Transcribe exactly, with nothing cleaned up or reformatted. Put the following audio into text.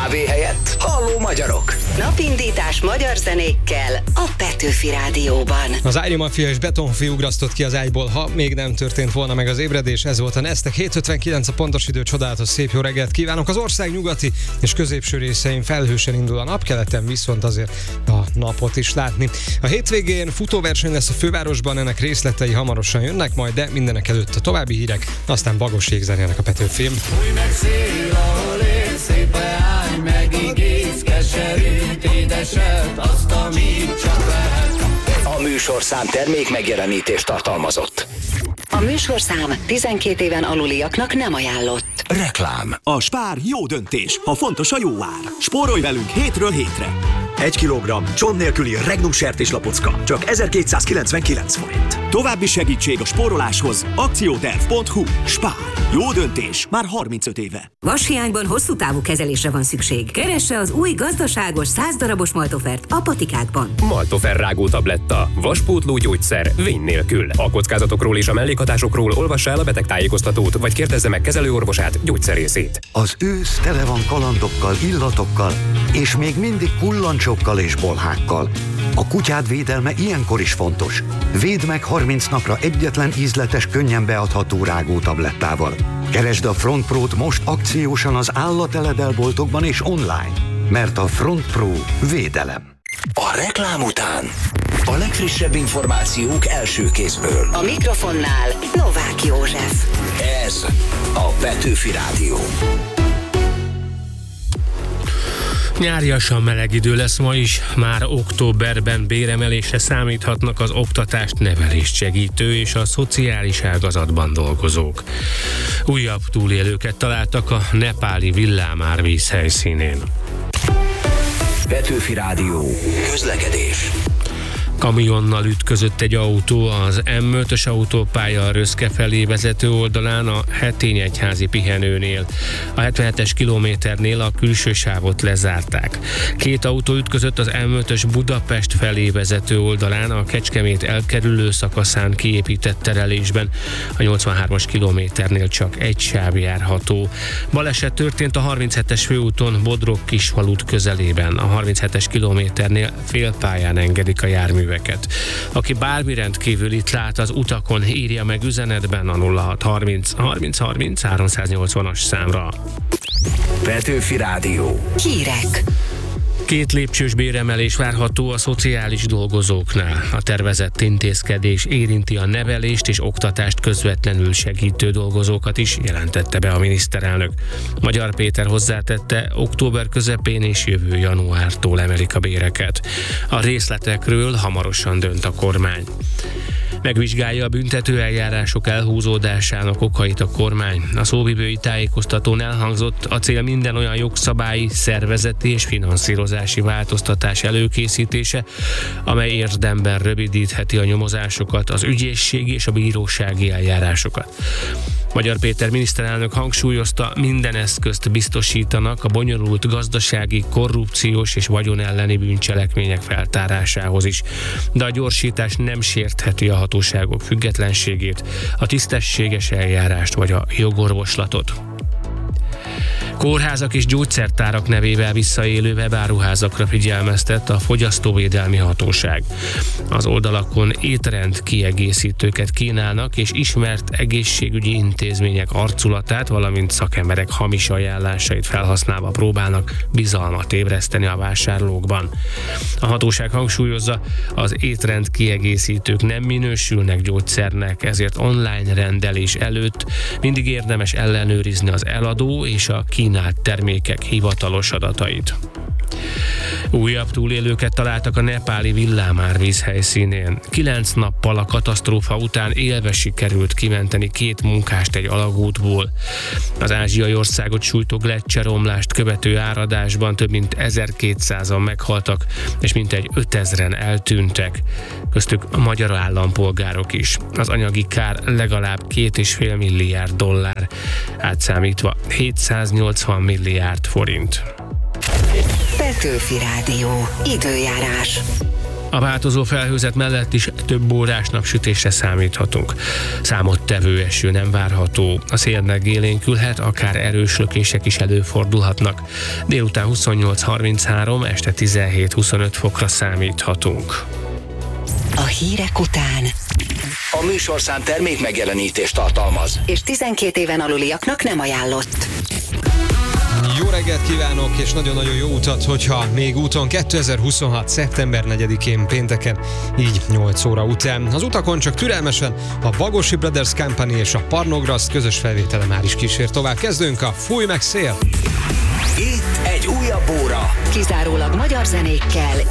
Kávé helyett halló magyarok. Napindítás magyar zenékkel a Petőfi Rádióban. Az Ágyi Mafia és Betonfi ugrasztott ki az ágyból, ha még nem történt volna meg az ébredés. Ez volt a Neztek hét ötvenkilenc a pontos idő, csodálatos szép jó reggelt kívánok. Az ország nyugati és középső részein felhősen indul a nap, keleten viszont azért a napot is látni. A hétvégén futóverseny lesz a fővárosban, ennek részletei hamarosan jönnek majd, de mindenek előtt a további hírek, aztán bagos jégzenének a Petőfim. Fúj meg szél, ahol él, szép leány, megígész, keserűt, édeset, azt, amit csak lehet. A műsorszám termék megjelenítést tartalmazott. A műsorszám tizenkét éven aluliaknak nem ajánlott. Reklám. A Spár jó döntés, ha fontos a jó ár. Spórolj velünk hétről hétre. Egy kilogramm csont nélküli Regnum sertéslapocka csak ezerkétszázkilencvenkilenc forint. További segítség a spóroláshoz akcióterv pont hu. Spár. Jó döntés már harmincöt éve. Vashiányban hosszú távú kezelésre van szükség. Keresse az új gazdaságos száz darabos Maltofert a Patikákban. Maltofer rágó tabletta. Vaspótló gyógyszer vény nélkül. A kockázatokról és a mellékhatásokról olvassa el a betegtájékoztatót, vagy kérdezze meg kezelőorvosát, gyógyszerészét. Az ősz tele van kalandokkal, illatokkal, és még mindig kullancsokkal és bolhákkal. A kutyád védelme ilyenkor is fontos. Védd meg harminc napra egyetlen ízletes, könnyen beadható rágó tablettával. Keresd a Front Pro-t most akciósan az állateledelboltokban és online, mert a Front Pro védelem. A reklám után a legfrissebb információk első kézből. A mikrofonnál Novák József. Ez a Petőfi Rádió. Nyáriasan meleg idő lesz ma is, már októberben béremelésre számíthatnak az oktatást, nevelést segítő és a szociális ágazatban dolgozók. Újabb túlélőket találtak a nepáli villámárvíz helyszínén. Petőfi Rádió. Közlekedés. Kamionnal ütközött egy autó az M ötös autópálya a Röszke felé vezető oldalán a Hetényegyházi pihenőnél. A hetvenhetes kilométernél a külső sávot lezárták. Két autó ütközött az M ötös Budapest felé vezető oldalán a Kecskemét elkerülő szakaszán kiépített terelésben. A nyolcvanhármas kilométernél csak egy sáv járható. Baleset történt a harminchetes főúton Bodrog-Kisfalut közelében. A harminchetes kilométernél félpályán engedik a járművet. Aki bármi rendkívül itt lát az utakon, írja meg üzenetben a nulla hat harminc harminc harminc háromszáznyolcvanas számra. Petőfi Rádió. Hírek. Két lépcsős béremelés várható a szociális dolgozóknál. A tervezett intézkedés érinti a nevelést és oktatást közvetlenül segítő dolgozókat is, jelentette be a miniszterelnök. Magyar Péter hozzátette, október közepén és jövő januártól emelik a béreket. A részletekről hamarosan dönt a kormány. Megvizsgálja a büntető eljárások elhúzódásának okait a kormány. A szóvivői tájékoztatón elhangzott, a cél minden olyan jogszabályi, szervezeti és finanszírozási változtatás előkészítése, amely érdemben rövidítheti a nyomozásokat, az ügyészségi és a bírósági eljárásokat. Magyar Péter miniszterelnök hangsúlyozta, minden eszközt biztosítanak a bonyolult gazdasági, korrupciós és vagyonelleni bűncselekmények feltárásához is. De a gyorsítás nem sértheti a hatóságok függetlenségét, a tisztességes eljárást vagy a jogorvoslatot. Kórházak és gyógyszertárak nevével visszaélő webáruházakra figyelmeztet a Fogyasztóvédelmi Hatóság. Az oldalakon étrend kiegészítőket kínálnak, és ismert egészségügyi intézmények arculatát, valamint szakemberek hamis ajánlásait felhasználva próbálnak bizalmat ébreszteni a vásárlókban. A hatóság hangsúlyozza, az étrend kiegészítők nem minősülnek gyógyszernek, ezért online rendelés előtt mindig érdemes ellenőrizni az eladó és a kínált termékek hivatalos adatait. Újabb túlélőket találtak a nepáli villámárvíz helyszínén. Kilenc nappal a katasztrófa után élve sikerült kimenteni két munkást egy alagútból. Az ázsiai országot sújtó gleccseromlást követő áradásban több mint ezerkétszázan meghaltak, és mintegy ötezren eltűntek. Köztük a magyar állampolgárok is. Az anyagi kár legalább két és fél milliárd dollár, átszámítva hétszáznyolcvan milliárd forint. Petőfi Rádió. Időjárás. A változó felhőzet mellett is több órás napsütésre számíthatunk. Számottevő eső nem várható. A szél megélénkülhet, akár erős lökések is előfordulhatnak. Délután huszonnyolc harminchárom, este tizenhét huszonöt fokra számíthatunk. A hírek után. A műsorszám termék megjelenítést tartalmaz. És tizenkét éven aluliaknak nem ajánlott. Jó reggelt kívánok, és nagyon-nagyon jó utat, hogyha még úton kétezer-huszonhat. szeptember negyedikén pénteken, így nyolc óra után. Az utakon csak türelmesen a Bagosi Brothers Company és a Parnograszt közös felvétele már is kísér tovább. Kezdünk a Fúj meg szél! Itt egy újabb óra. Kizárólag magyar zenékkel